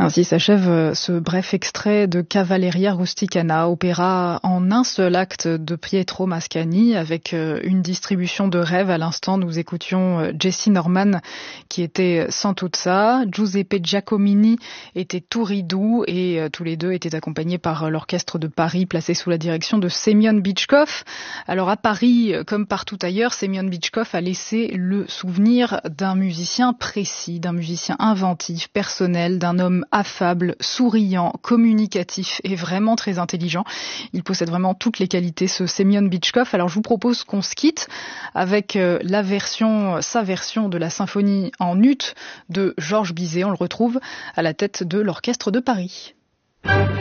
Ainsi s'achève ce bref extrait de Cavalleria Rusticana, opéra en un seul acte de Pietro Mascagni, avec une distribution de rêve. À l'instant, nous écoutions Jessye Norman qui était Santuzza, Giuseppe Giacomini était Touridou et tous les deux étaient accompagnés par l'orchestre de Paris placé sous la direction de Semyon Bitchkov. Alors à Paris, comme partout ailleurs, Semyon Bitchkov a laissé le souvenir d'un musicien précis, d'un musicien inventif, personnel, d'un homme affable, souriant, communicatif et vraiment très intelligent. Il possède vraiment toutes les qualités, ce Semyon Bitchkov. Alors je vous propose qu'on se quitte avec sa version de la symphonie en ut de Georges Bizet. On le retrouve à la tête de l'orchestre de Paris.